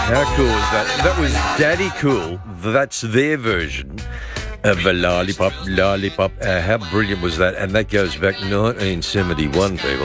How cool is that? That was Daddy Cool. That's their version of a lollipop, lollipop. How brilliant was that? And that goes back 1971, people.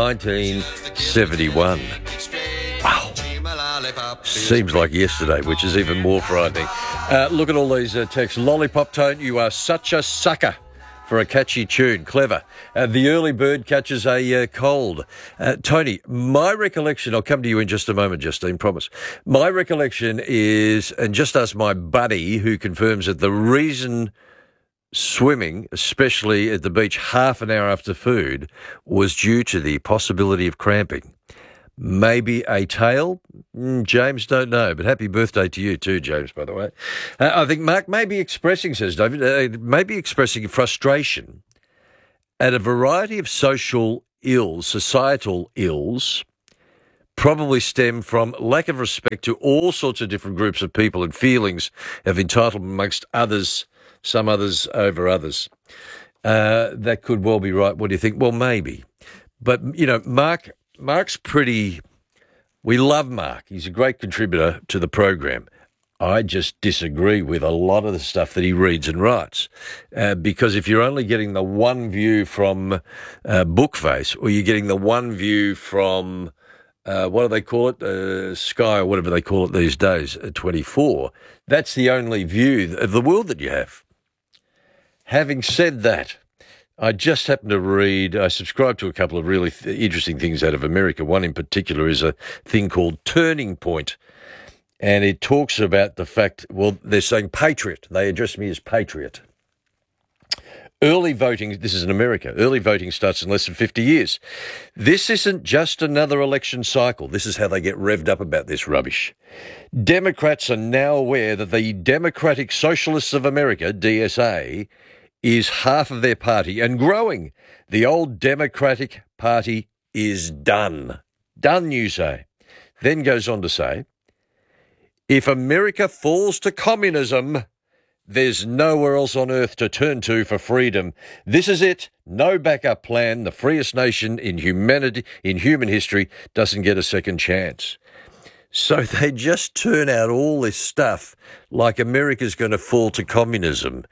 1971. Wow. Seems like yesterday, which is even more frightening. Look at all these texts. Lollipop Tone, you are such a sucker for a catchy tune. Clever. The early bird catches a cold. Tony, my recollection, I'll come to you in just a moment, Justine, promise. My recollection is, and just ask my buddy who confirms that the reason swimming, especially at the beach half an hour after food, was due to the possibility of cramping. Maybe a tail? James, don't know. But happy birthday to you too, James, by the way. I think Mark may be expressing, says David, maybe expressing frustration at a variety of social ills, societal ills, probably stem from lack of respect to all sorts of different groups of people and feelings of entitlement amongst others, some others over others. That could well be right. What do you think? Well, maybe. But, you know, Mark's pretty... We love Mark. He's a great contributor to the program. I just disagree with a lot of the stuff that he reads and writes, because if you're only getting the one view from Bookface, or you're getting the one view from, what do they call it, Sky or whatever they call it these days, 24, that's the only view of the world that you have. Having said that, I just happened to read, I subscribe to a couple of really interesting things out of America. One in particular is a thing called Turning Point. And it talks about the fact, well, they're saying patriot. They address me as patriot. Early voting, this is in America, early voting starts in less than 50 years. This isn't just another election cycle. This is how they get revved up about this rubbish. Democrats are now aware that the Democratic Socialists of America, DSA, is half of their party and growing. The old Democratic Party is done. Done, you say. Then goes on to say, if America falls to communism, there's nowhere else on earth to turn to for freedom. This is it. No backup plan. The freest nation in human history doesn't get a second chance. So they just turn out all this stuff like America's going to fall to communism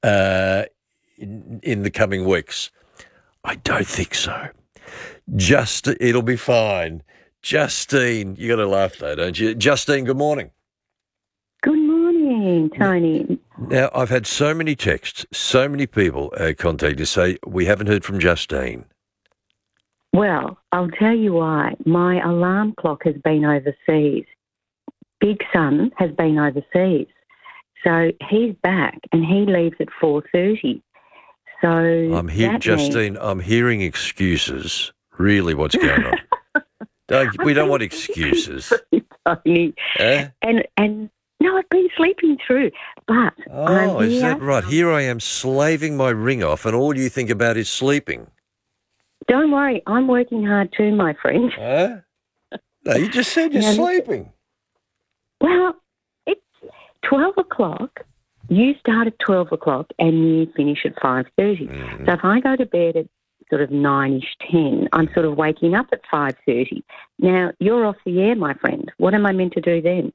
in the coming weeks. I don't think so. It'll be fine. Justine, you got to laugh though, don't you? Justine, good morning. Good morning, Tony. Now, I've had so many texts, so many people contact to say, we haven't heard from Justine. Well, I'll tell you why. My alarm clock has been overseas. Big Son has been overseas. So he's back and he leaves at 4:30. So I'm here, Justine, I'm hearing excuses. Really, what's going on? We don't want excuses. Tony. And no, I've been sleeping through, but oh, is that right? Here I am slaving my ring off, and all you think about is sleeping. Don't worry, I'm working hard too, my friend. Huh? No, you just said you're sleeping. Well, it's 12 o'clock. You start at 12 o'clock and you finish at 5:30. Mm-hmm. So if I go to bed at sort of 9-ish, 10, I'm sort of waking up at 5:30. Now, you're off the air, my friend. What am I meant to do then?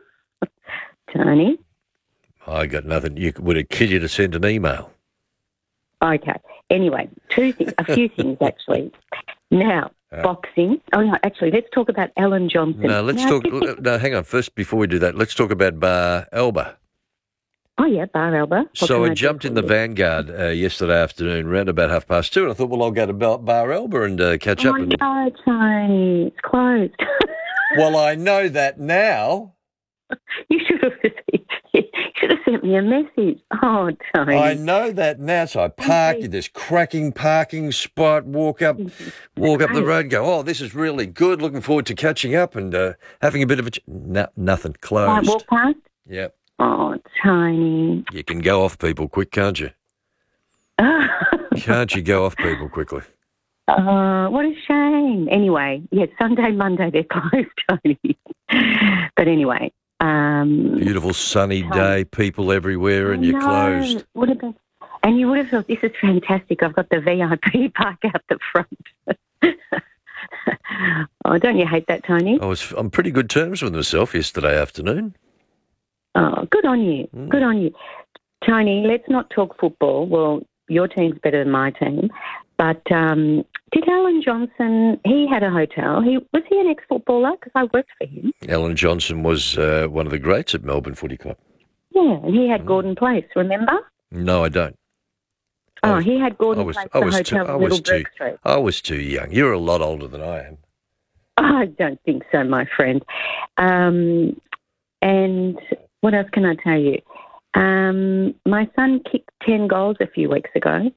Tony? I got nothing. Would it kill you to send an email? Okay. Anyway, a few things actually. Now, boxing. Oh, no, actually, let's talk about Ellen Johnson. No, hang on. First, before we do that, let's talk about Bar Elba. Oh, yeah, Bar Elba. So I jumped in the Vanguard yesterday afternoon, around about 2:30, and I thought, well, I'll go to Bar Elba and catch up. Oh, no, Tony, it's closed. Well, I know that now. You should have sent me a message. Oh, Tony. I know that now. So I parked at this cracking parking spot, walk up the road and go, oh, this is really good. Looking forward to catching up and having a bit of a... nothing. Closed. I walk past? Yep. Oh, Tony. You can go off people quick, can't you? Can't you go off people quickly? What a shame. Anyway, yes, Sunday, Monday, they're closed, Tony. But anyway... beautiful sunny day, people everywhere, and you're closed. Would have been, and you would have thought, this is fantastic. I've got the VIP park out the front. Oh, don't you hate that, Tony? I was on pretty good terms with myself yesterday afternoon. Oh, good on you. Good on you. Tony, let's not talk football. Well, your team's better than my team. But did Alan Johnson, he had a hotel. Was he an ex-footballer? Because I worked for him. Alan Johnson was one of the greats at Melbourne Footy Club. Yeah, and he had Gordon Place, remember? No, I don't. He had Gordon Place, the hotel in Little Brook Street. I was too young. You're a lot older than I am. I don't think so, my friend. And what else can I tell you? My son kicked 10 goals a few weeks ago.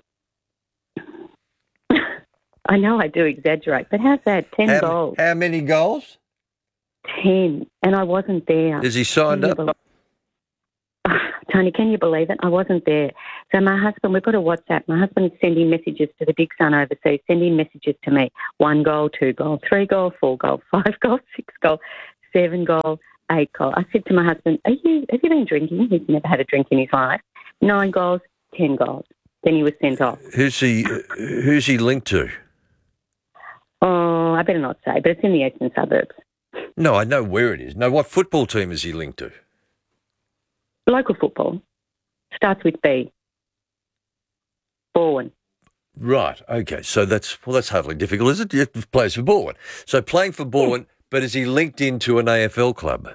I know I do exaggerate, but how's that? 10 goals. How many goals? 10. And I wasn't there. Is he signed up? Tony, can you believe it? I wasn't there. So my husband, we've got a WhatsApp. My husband is sending messages to the big son overseas, sending messages to me. 1 goal, 2 goal, 3 goal, 4 goal, 5 goal, 6 goal, 7 goal, 8 goal. I said to my husband, have you been drinking? He's never had a drink in his life. 9 goals, 10 goals. Then he was sent off. Who's he linked to? Oh, I better not say, but it's in the eastern suburbs. No, I know where it is. No, what football team is he linked to? Local football. Starts with B. Bowen. Right, okay. So that's hardly difficult, is it? He plays for Bowen. So playing for Bowen, but is he linked into an AFL club?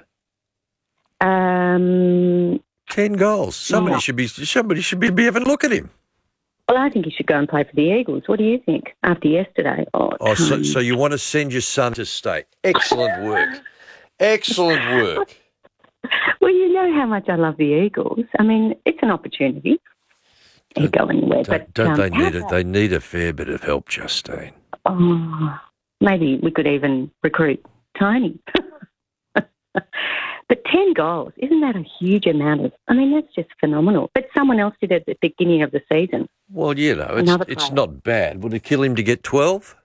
10 goals. Somebody should be having a look at him. Well, I think he should go and play for the Eagles. What do you think after yesterday? So you want to send your son to state. Excellent work. Excellent work. Well, you know how much I love the Eagles. I mean, it's an opportunity. You go anywhere. They need a fair bit of help, Justine. Oh, maybe we could even recruit Tony. But 10 goals, isn't that a huge amount that's just phenomenal. But someone else did it at the beginning of the season. Well, it's not bad. Would it kill him to get 12?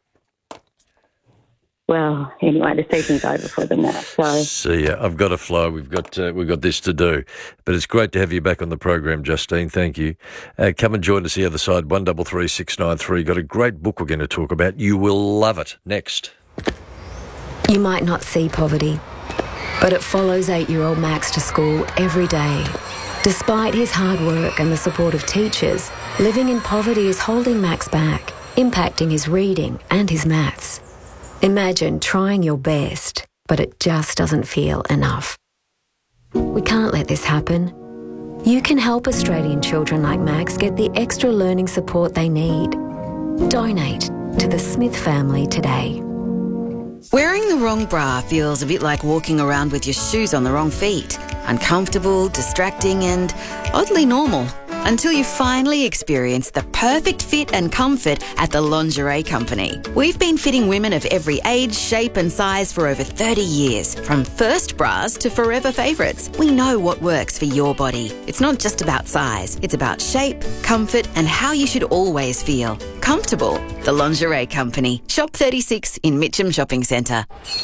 Well, anyway, the season's over for them now. So see ya. I've got to flow. We've got this to do. But it's great to have you back on the program, Justine. Thank you. Come and join us the other side, 133693. Got a great book we're going to talk about. You will love it. Next. You might not see poverty, but it follows 8-year-old Max to school every day. Despite his hard work and the support of teachers, living in poverty is holding Max back, impacting his reading and his maths. Imagine trying your best, but it just doesn't feel enough. We can't let this happen. You can help Australian children like Max get the extra learning support they need. Donate to the Smith family today. Wearing the wrong bra feels a bit like walking around with your shoes on the wrong feet. Uncomfortable, distracting and oddly normal. Until you finally experience the perfect fit and comfort at the Lingerie Company. We've been fitting women of every age, shape and size for over 30 years. From first bras to forever favourites. We know what works for your body. It's not just about size. It's about shape, comfort and how you should always feel. Comfortable. The Lingerie Company. Shop 36 in Mitcham Shopping Centre.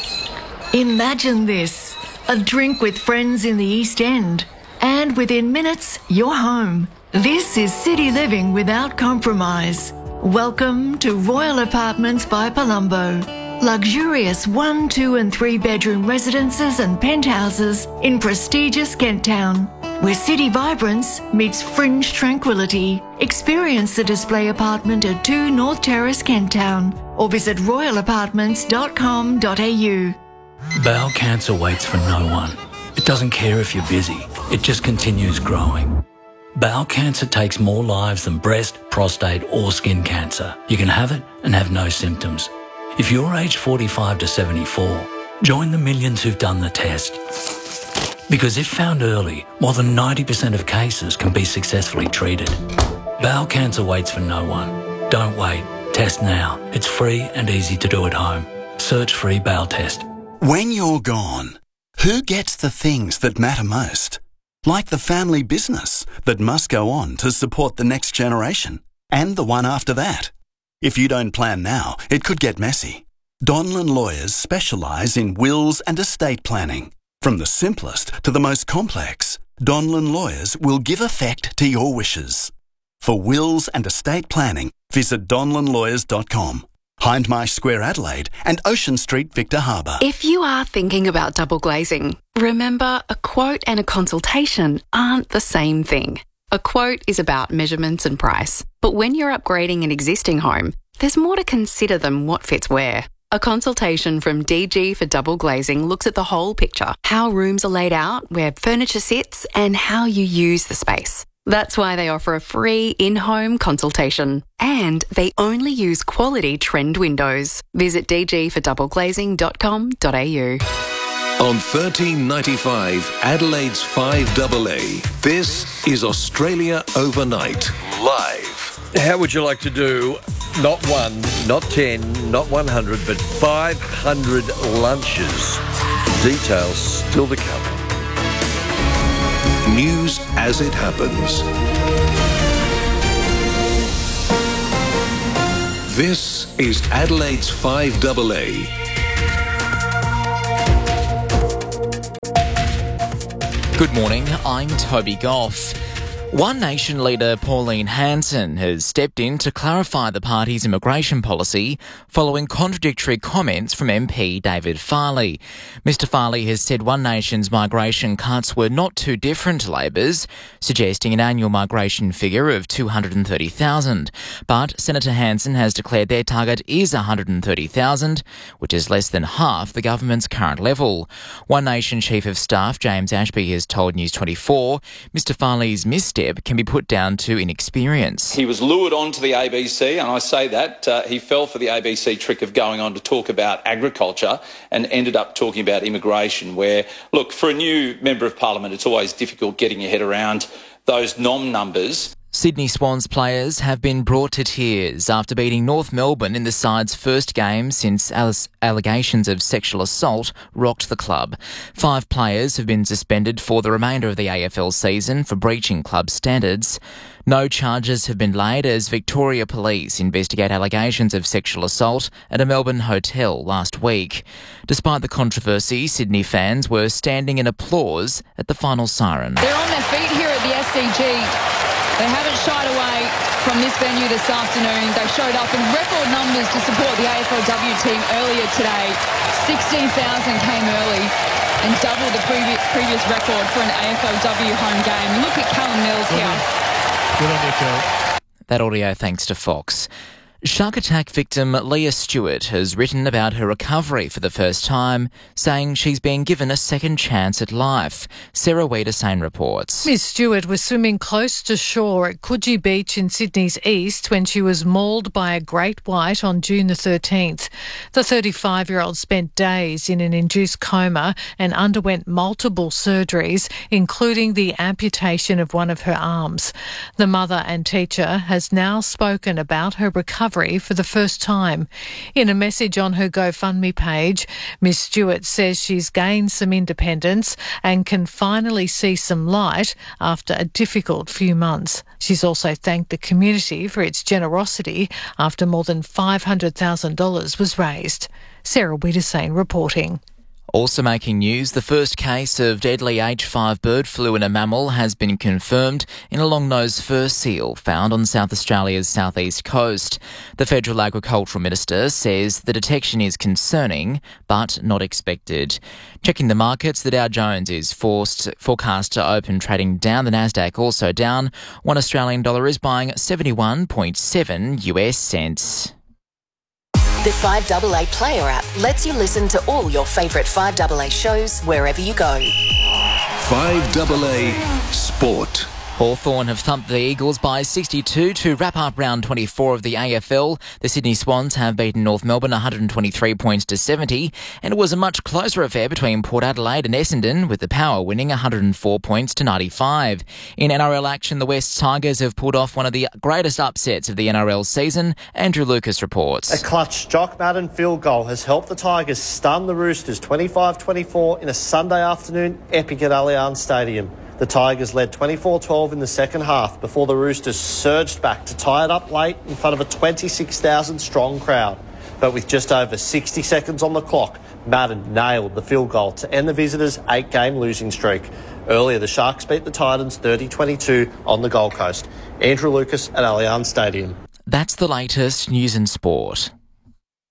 Imagine this. A drink with friends in the East End. And within minutes, you're home. This is city living without compromise. Welcome to Royal Apartments by Palumbo. Luxurious 1, 2 and 3 bedroom residences and penthouses in prestigious Kent Town, where city vibrance meets fringe tranquility. Experience the display apartment at 2 North Terrace, Kent Town, or visit royalapartments.com.au. Bowel cancer waits for no one. It doesn't care if you're busy. It just continues growing. Bowel cancer takes more lives than breast, prostate or skin cancer. You can have it and have no symptoms. If you're aged 45 to 74, join the millions who've done the test. Because if found early, more than 90% of cases can be successfully treated. Bowel cancer waits for no one. Don't wait. Test now. It's free and easy to do at home. Search free bowel test. When you're gone, who gets the things that matter most? Like the family business that must go on to support the next generation and the one after that. If you don't plan now, it could get messy. Donlan Lawyers specialise in wills and estate planning. From the simplest to the most complex, Donlan Lawyers will give effect to your wishes. For wills and estate planning, visit donlanlawyers.com. Hindmarsh Square Adelaide and Ocean Street Victor Harbour. If you are thinking about double glazing, remember a quote and a consultation aren't the same thing. A quote is about measurements and price, but when you're upgrading an existing home, there's more to consider than what fits where. A consultation from DG for Double Glazing looks at the whole picture, how rooms are laid out, where furniture sits, and how you use the space. That's why they offer a free in-home consultation. And they only use quality trend windows. Visit dgfordoubleglazing.com.au. On 1395 Adelaide's 5AA, this is Australia Overnight, live. How would you like to do not 1, not 10, not 100, but 500 lunches? Details still to come. News as it happens. This is Adelaide's 5AA. Good morning, I'm Toby Goff. One Nation leader Pauline Hanson has stepped in to clarify the party's immigration policy following contradictory comments from MP David Farley. Mr Farley has said One Nation's migration cuts were not too different to Labor's, suggesting an annual migration figure of 230,000. But Senator Hanson has declared their target is 130,000, which is less than half the government's current level. One Nation Chief of Staff James Ashby has told News 24 Mr Farley's misstep can be put down to inexperience. He was lured onto the ABC, and I say that he fell for the ABC trick of going on to talk about agriculture and ended up talking about immigration, where, look, for a new Member of Parliament, it's always difficult getting your head around those nom numbers. Sydney Swans players have been brought to tears after beating North Melbourne in the side's first game since allegations of sexual assault rocked the club. 5 players have been suspended for the remainder of the AFL season for breaching club standards. No charges have been laid as Victoria Police investigate allegations of sexual assault at a Melbourne hotel last week. Despite the controversy, Sydney fans were standing in applause at the final siren. They're on their feet here at the SCG. They haven't shied away from this venue this afternoon. They showed up in record numbers to support the AFLW team earlier today. 16,000 came early and doubled the previous record for an AFLW home game. Look at Callum Mills here. Good on you, Phil. That audio thanks to Fox. Shark attack victim Leah Stewart has written about her recovery for the first time, saying she's been given a second chance at life. Sarah Wiedersane reports. Miss Stewart was swimming close to shore at Coogee Beach in Sydney's east when she was mauled by a great white on June the 13th. The 35-year-old spent days in an induced coma and underwent multiple surgeries, including the amputation of one of her arms. The mother and teacher has now spoken about her recovery for the first time. In a message on her GoFundMe page, Miss Stewart says she's gained some independence and can finally see some light after a difficult few months. She's also thanked the community for its generosity after more than $500,000 was raised. Sarah Wiedersane reporting. Also making news, the first case of deadly H5 bird flu in a mammal has been confirmed in a long-nosed fur seal found on South Australia's southeast coast. The Federal Agricultural Minister says the detection is concerning but not expected. Checking the markets, the Dow Jones is forecast to open trading down. The Nasdaq also down. One Australian dollar is buying 71.7 US cents. The 5AA Player app lets you listen to all your favourite 5AA shows wherever you go. 5AA Sport. Hawthorn have thumped the Eagles by 62 to wrap up round 24 of the AFL. The Sydney Swans have beaten North Melbourne 123 points to 70, and it was a much closer affair between Port Adelaide and Essendon, with the Power winning 104 points to 95. In NRL action, the West Tigers have pulled off one of the greatest upsets of the NRL season. Andrew Lucas reports. A clutch Jock Madden field goal has helped the Tigers stun the Roosters 25-24 in a Sunday afternoon epic at Allianz Stadium. The Tigers led 24-12 in the second half before the Roosters surged back to tie it up late in front of a 26,000-strong crowd. But with just over 60 seconds on the clock, Madden nailed the field goal to end the visitors' 8-game losing streak. Earlier, the Sharks beat the Titans 30-22 on the Gold Coast. Andrew Lucas at Allianz Stadium. That's the latest news and sport.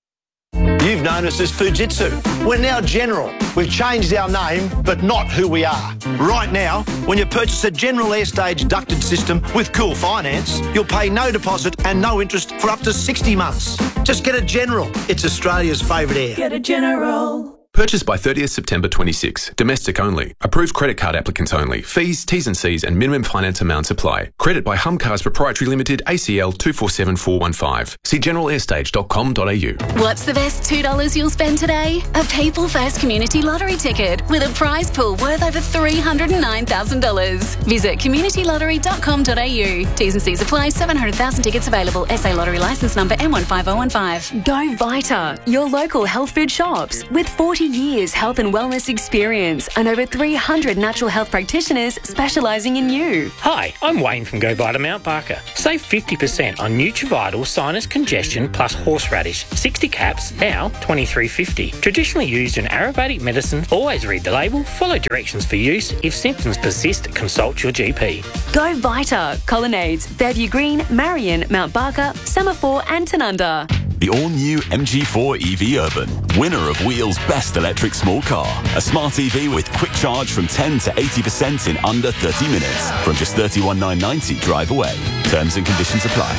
You've known us as Fujitsu. We're now General. We've changed our name, but not who we are. Right now, when you purchase a General Airstage ducted system with Cool Finance, you'll pay no deposit and no interest for up to 60 months. Just get a General. It's Australia's favourite air. Get a General. Purchased by 30th September 26. Domestic only. Approved credit card applicants only. Fees, T's and C's and minimum finance amounts apply. Credit by Humcars Proprietary Limited, ACL 247415. See generalairstage.com.au. What's the best $2 you'll spend today? A People First Community Lottery ticket with a prize pool worth over $309,000. Visit communitylottery.com.au. T's and C's apply. 700,000 tickets available. SA Lottery licence number M15015. Go Vita, your local health food shops with 40 years health and wellness experience and over 300 natural health practitioners specialising in you. Hi, I'm Wayne from Go Vita Mount Barker. Save 50% on Nutrivital sinus congestion plus horseradish. 60 caps, now $23.50. Traditionally used in Ayurvedic medicine. Always read the label, follow directions for use. If symptoms persist, consult your GP. Go Vita, Colonnades, Fairview Green, Marion, Mount Barker, Semaphore and Tanunda. The all-new MG4 EV Urban, winner of Wheel's Best Electric Small Car. A smart EV with quick charge from 10 to 80% in under 30 minutes. From just $31,990 drive away. Terms and conditions apply.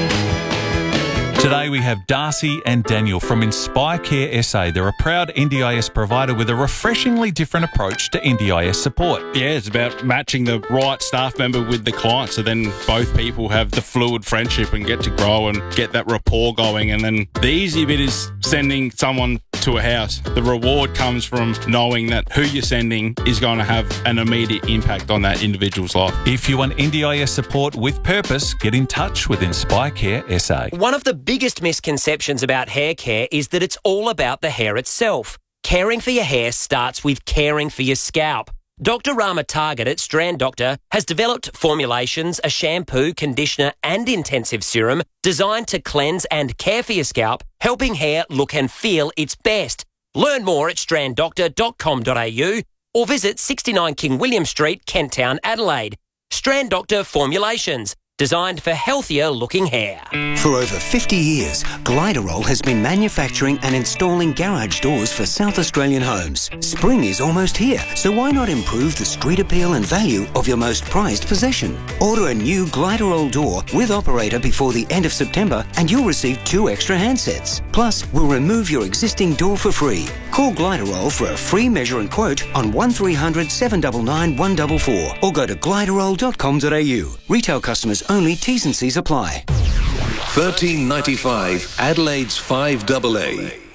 Today we have Darcy and Daniel from Inspire Care SA. They're a proud NDIS provider with a refreshingly different approach to NDIS support. Yeah, it's about matching the right staff member with the client, so then both people have the fluid friendship and get to grow and get that rapport going. And then the easy bit is sending someone to a house. The reward comes from knowing that who you're sending is going to have an immediate impact on that individual's life. If you want NDIS support with purpose, get in touch with Inspire Care SA. One of the biggest misconceptions about hair care is that it's all about the hair itself. Caring for your hair starts with caring for your scalp. Dr. Rama Target at Strand Doctor has developed formulations, a shampoo, conditioner and intensive serum designed to cleanse and care for your scalp, helping hair look and feel its best. Learn more at stranddoctor.com.au or visit 69 King William Street, Kent Town, Adelaide. Strand Doctor Formulations, designed for healthier looking hair. For over 50 years, Gliderol has been manufacturing and installing garage doors for South Australian homes. Spring is almost here, so why not improve the street appeal and value of your most prized possession? Order a new Gliderol door with operator before the end of September and you'll receive 2 extra handsets. Plus, we'll remove your existing door for free. Call Gliderol for a free measure and quote on 1300 799 144 or go to gliderol.com.au. Retail customers only. T's and C's apply. $13.95 Adelaide's 5AA.